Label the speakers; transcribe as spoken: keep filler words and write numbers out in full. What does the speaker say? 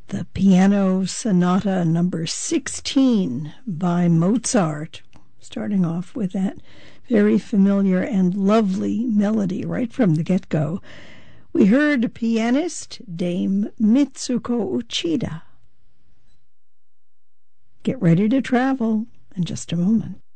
Speaker 1: The Piano Sonata number sixteen by Mozart, starting off with that very familiar and lovely melody right from the get-go. We heard pianist Dame Mitsuko Uchida. Get ready to travel in just a moment.